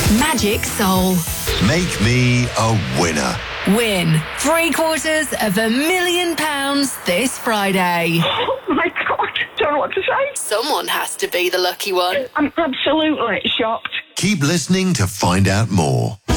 Magic Soul. Make me a winner. Win £750,000 this Friday. Oh, my God. Don't know what to say. Someone has to be the lucky one. I'm absolutely shocked. Keep listening to find out more.